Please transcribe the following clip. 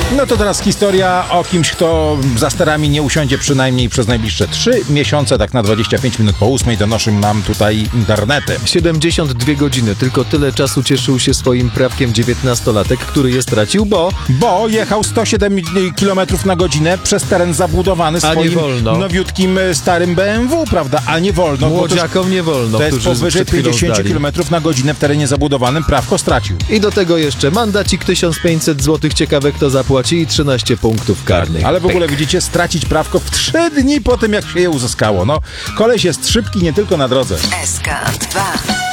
No to teraz historia o kimś, kto za sterami nie usiądzie przynajmniej przez najbliższe 3 miesiące, tak na 25 minut po 8 donoszą nam tutaj internety. 72 godziny. Tylko tyle czasu cieszył się swoim prawkiem 19-latek, który je stracił, Bo jechał 107 km na godzinę przez teren zabudowany swoim nowiutkim starym BMW, prawda? A nie wolno. Młodziakom nie wolno. To jest powyżej 50 km na godzinę w terenie zabudowanym. Prawko stracił. I do tego jeszcze mandacik 1500 zł. Ciekawe, kto zapłaci i 13 punktów karnych. Ale w ogóle widzicie, stracić prawko w 3 dni po tym, jak się je uzyskało. No, koleś jest szybki nie tylko na drodze. SK2